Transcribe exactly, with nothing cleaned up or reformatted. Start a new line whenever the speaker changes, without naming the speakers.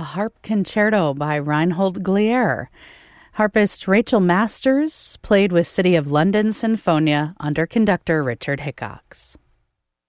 Harp Concerto by Reinhold Glier. Harpist Rachel Masters played with City of London Sinfonia under conductor Richard Hickox.